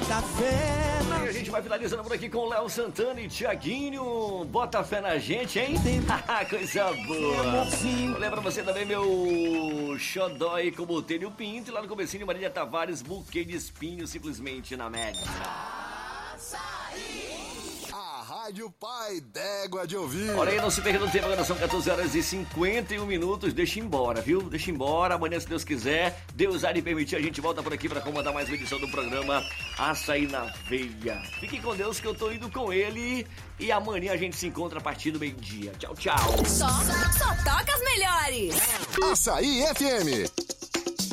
Bota fé na... E a gente vai finalizando por aqui com o Léo Santana e Thiaguinho. Bota fé na gente, hein? Coisa boa. Vou lembrar você também, meu xodói com Botelho Pinto. E lá no comecinho de Marília Tavares, buquê de espinho simplesmente na média. A Rádio Pai d'égua de ouvir. Olha aí, não se perca no tempo, agora são 14h51. Deixa embora, viu? Deixa embora. Amanhã, se Deus quiser, Deus há de permitir, a gente volta por aqui para comandar mais uma edição do programa Açaí na Veia. Fique com Deus que eu tô indo com ele. E amanhã a gente se encontra a partir do meio-dia. Tchau, tchau. Só toca as melhores. Açaí FM.